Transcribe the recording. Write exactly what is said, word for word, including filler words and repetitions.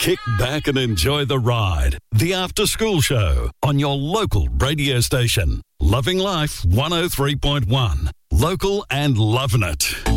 Kick back and enjoy the ride. The After School Show on your local radio station. Loving Life one oh three point one. Local and loving it.